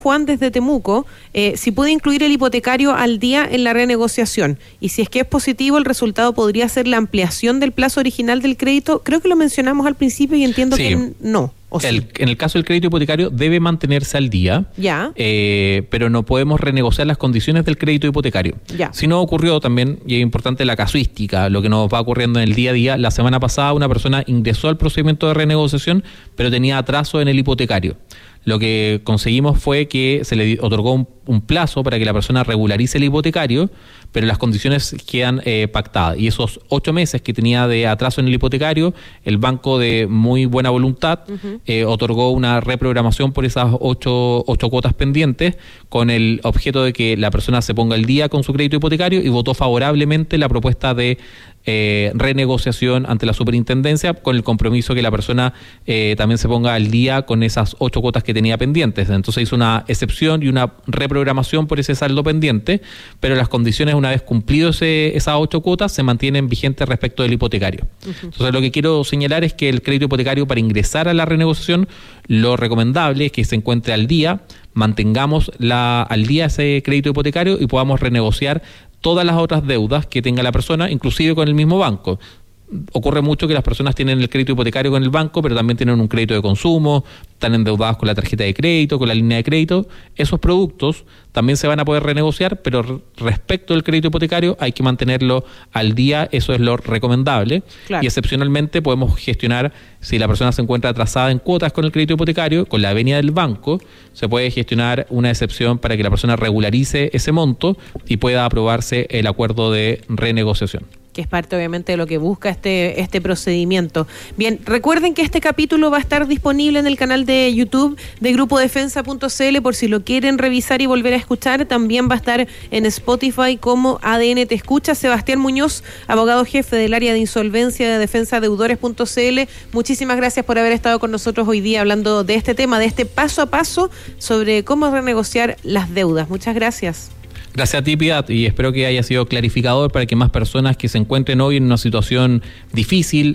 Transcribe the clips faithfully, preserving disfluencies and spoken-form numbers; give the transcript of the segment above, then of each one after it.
Juan desde Temuco, eh, si puede incluir el hipotecario al día en la renegociación y si es que es positivo el resultado podría ser la ampliación del plazo original del crédito. Creo que lo mencionamos al principio y entiendo sí. que no. ¿O sí? el, en el caso del crédito hipotecario debe mantenerse al día, ya, eh, pero no podemos renegociar las condiciones del crédito hipotecario. Ya. Si no ocurrió también, y es importante la casuística, lo que nos va ocurriendo en el día a día, la semana pasada una persona ingresó al procedimiento de renegociación, pero tenía atraso en el hipotecario. Lo que conseguimos fue que se le otorgó un, un plazo para que la persona regularice el hipotecario, pero las condiciones quedan eh, pactadas. Y esos ocho meses que tenía de atraso en el hipotecario, el banco de muy buena voluntad uh-huh. eh, otorgó una reprogramación por esas ocho, ocho cuotas pendientes con el objeto de que la persona se ponga al día con su crédito hipotecario y votó favorablemente la propuesta de Eh, renegociación ante la superintendencia con el compromiso que la persona eh, también se ponga al día con esas ocho cuotas que tenía pendientes. Entonces hizo una excepción y una reprogramación por ese saldo pendiente, pero las condiciones, una vez cumplido ese, esas ocho cuotas, se mantienen vigentes respecto del hipotecario. Uh-huh. Entonces lo que quiero señalar es que el crédito hipotecario, para ingresar a la renegociación, lo recomendable es que se encuentre al día, mantengamos la, al día ese crédito hipotecario y podamos renegociar todas las otras deudas que tenga la persona, inclusive con el mismo banco. Ocurre mucho que las personas tienen el crédito hipotecario con el banco, pero también tienen un crédito de consumo, están endeudadas con la tarjeta de crédito, con la línea de crédito. Esos productos también se van a poder renegociar, pero respecto del crédito hipotecario hay que mantenerlo al día, eso es lo recomendable. Claro. Y excepcionalmente podemos gestionar, si la persona se encuentra atrasada en cuotas con el crédito hipotecario, con la venia del banco, se puede gestionar una excepción para que la persona regularice ese monto y pueda aprobarse el acuerdo de renegociación, que es parte obviamente de lo que busca este, este procedimiento. Bien, recuerden que este capítulo va a estar disponible en el canal de YouTube de grupo defensa punto c l por si lo quieren revisar y volver a escuchar. También va a estar en Spotify como A D N Te Escucha. Sebastián Muñoz, abogado jefe del área de insolvencia de defensa deudores punto c l. Muchísimas gracias por haber estado con nosotros hoy día hablando de este tema, de este paso a paso sobre cómo renegociar las deudas. Muchas gracias. Gracias a ti, Piedad, y espero que haya sido clarificador para que más personas que se encuentren hoy en una situación difícil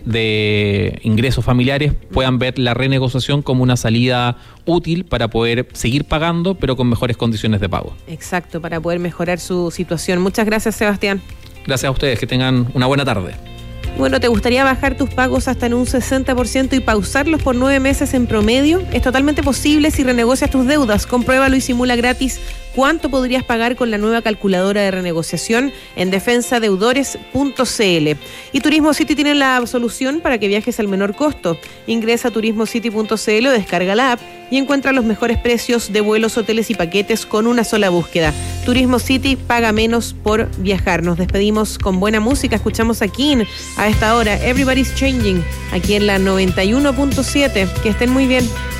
de ingresos familiares puedan ver la renegociación como una salida útil para poder seguir pagando, pero con mejores condiciones de pago. Exacto, para poder mejorar su situación. Muchas gracias, Sebastián. Gracias a ustedes, que tengan una buena tarde. Bueno, ¿te gustaría bajar tus pagos hasta en un sesenta por ciento y pausarlos por nueve meses en promedio? Es totalmente posible si renegocias tus deudas. Compruébalo y simula gratis cuánto podrías pagar con la nueva calculadora de renegociación en defensa deudores punto c l. Y Turismo City tiene la solución para que viajes al menor costo. Ingresa a turismo city punto c l o descarga la app y encuentra los mejores precios de vuelos, hoteles y paquetes con una sola búsqueda. Turismo City, paga menos por viajar. Nos despedimos con buena música. Escuchamos a King a esta hora, Everybody's Changing, aquí en la noventa y uno punto siete. Que estén muy bien.